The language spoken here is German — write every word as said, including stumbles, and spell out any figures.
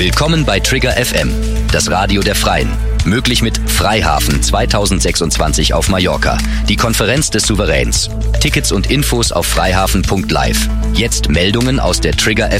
Willkommen bei Trigger F M, das Radio der Freien. Möglich mit Freihafen zweitausendsechsundzwanzig auf Mallorca, die Konferenz des Souveräns. Tickets und Infos auf freihafen punkt live. Jetzt Meldungen aus der Trigger F M